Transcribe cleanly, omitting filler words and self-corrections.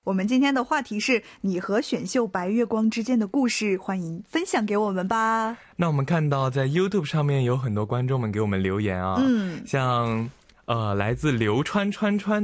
我们今天的话题是你和选秀白月光之间的故事，欢迎分享给我们吧。 那我们看到在 YouTube 上面有很多观众们给我们留言啊，像来自流川川川